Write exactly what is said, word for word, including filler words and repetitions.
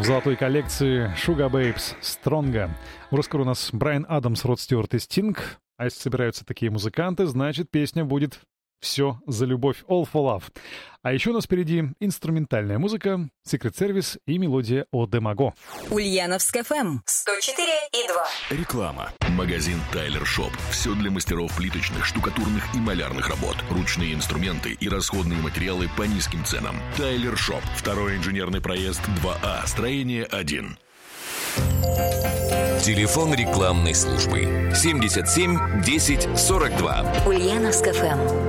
золотой коллекции Sugar Babes Stronga. Скоро у нас Брайан Адамс, Род Стюарт и Стинг. А если собираются такие музыканты, значит, песня будет «Все за любовь», All for Love. А еще у нас впереди инструментальная музыка, Secret Service и мелодия о Демаго. Ульяновск эф эм сто четыре и два. Реклама. Магазин Тайлер Шоп. Все для мастеров плиточных, штукатурных и малярных работ. Ручные инструменты и расходные материалы по низким ценам. Тайлер Шоп. Второй инженерный проезд два А. Строение один. Телефон рекламной службы семьдесят семь десять сорок два. Ульяновск эф эм.